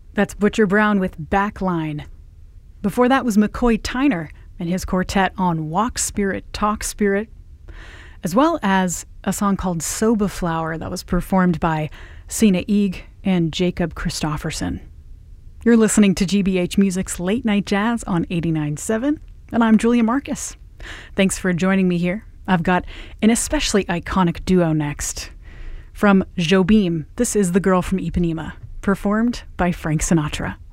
That's Butcher Brown with Backline. Before that was McCoy Tyner and his quartet on Walk Spirit, Talk Spirit, as well as a song called Soba Flower that was performed by Sina Eeg and Jacob Christofferson. You're listening to GBH Music's Late Night Jazz on 89.7, and I'm Julia Marcus. Thanks for joining me here. I've got an especially iconic duo next. From Jobim, this is The Girl from Ipanema, performed by Frank Sinatra.